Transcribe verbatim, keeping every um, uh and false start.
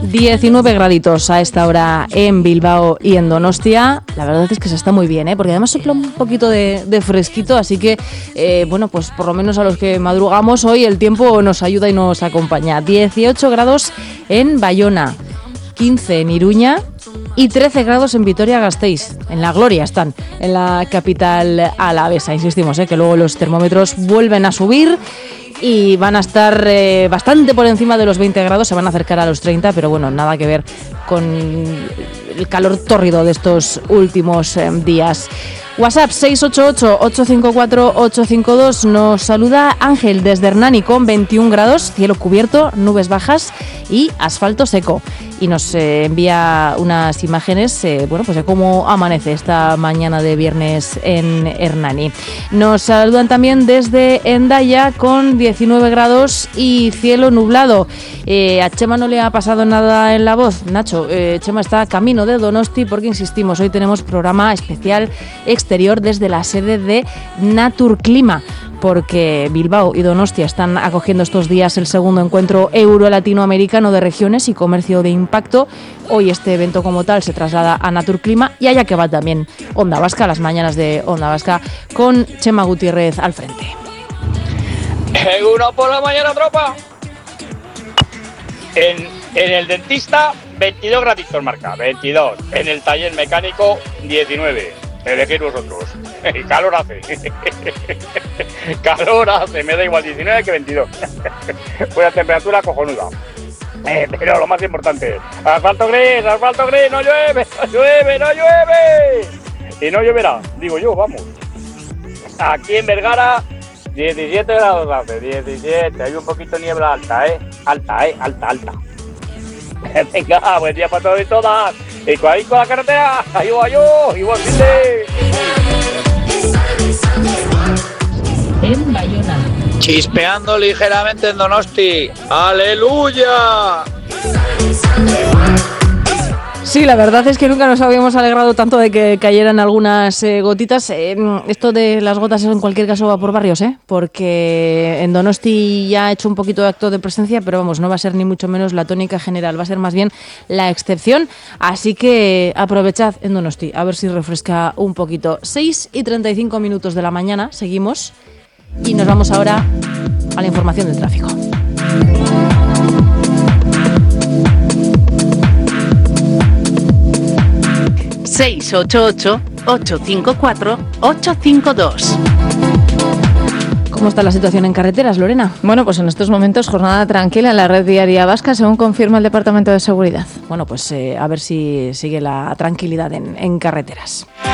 diecinueve graditos a esta hora en Bilbao y en Donostia. La verdad es que se está muy bien, ¿eh? Porque además sopla un poquito de, de fresquito, así que, eh, bueno, pues por lo menos a los que madrugamos hoy el tiempo nos ayuda y nos acompaña. dieciocho grados en Bayona, quince en Iruña y trece grados en Vitoria-Gasteiz. En la gloria están, en la capital alavesa. Insistimos, ¿eh? Que luego los termómetros vuelven a subir y van a estar eh, bastante por encima de los veinte grados, se van a acercar a los treinta, pero bueno, nada que ver con el calor tórrido de estos últimos eh, días. WhatsApp seis ocho ocho, ocho cinco cuatro, ocho cinco dos. Nos saluda Ángel desde Hernani con veintiún grados, cielo cubierto, nubes bajas y asfalto seco. Y nos eh, envía unas imágenes eh, bueno, pues de cómo amanece esta mañana de viernes en Hernani. Nos saludan también desde Hendaya con diecinueve grados y cielo nublado. Eh, a Chema no le ha pasado nada en la voz, Nacho. Eh, Chema está camino de Donosti porque, insistimos, hoy tenemos programa especial exterior desde la sede de Naturclima, porque Bilbao y Donostia están acogiendo estos días el segundo encuentro euro-latinoamericano de regiones y comercio de impacto. Hoy este evento como tal se traslada a Naturclima y allá que va también Onda Vasca, las mañanas de Onda Vasca, con Chema Gutiérrez al frente. Uno por la mañana, tropa. En, en el dentista, veintidós graditos marca, veintidós. En el taller mecánico, diecinueve. Elegir vosotros. Y calor hace. Calor hace, me da igual diecinueve que veintidós. Buena temperatura cojonuda. Eh, pero lo más importante, asfalto gris, asfalto gris, no llueve, no llueve, no llueve. Y no lloverá, digo yo, vamos. Aquí en Vergara, diecisiete grados hace, diecisiete, hay un poquito de niebla alta, eh. Alta, eh, alta, alta. Venga, buen día para todos y todas. Y con ahí con la carretera, ahí voy yo, igual que en Bayona. Chispeando ligeramente en Donosti. ¡Aleluya! Sí, la verdad es que nunca nos habíamos alegrado tanto de que cayeran algunas eh, gotitas. Eh, esto de las gotas en cualquier caso va por barrios, ¿eh? Porque en Donosti ya ha hecho un poquito de acto de presencia, pero vamos, no va a ser ni mucho menos la tónica general, va a ser más bien la excepción. Así que aprovechad en Donosti, a ver si refresca un poquito. seis y treinta y cinco minutos de la mañana, seguimos y nos vamos ahora a la información del tráfico. seis ocho ocho, ocho cinco cuatro, ocho cinco dos. ¿Cómo está la situación en carreteras, Lorena? Bueno, pues en estos momentos jornada tranquila en la red viaria vasca, según confirma el Departamento de Seguridad. Bueno, pues eh, a ver si sigue la tranquilidad en, en carreteras.